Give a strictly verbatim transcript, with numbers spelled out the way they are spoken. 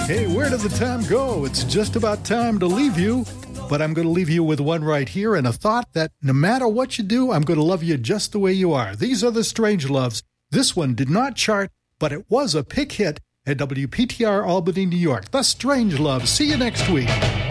Hey, where did the time go? It's just about time to leave you. But I'm going to leave you with one right here and a thought that no matter what you do, I'm going to love you just the way you are. These are the Strangeloves. This one did not chart, but it was a pick hit at W P T R Albany, New York. The Strangeloves. See you next week.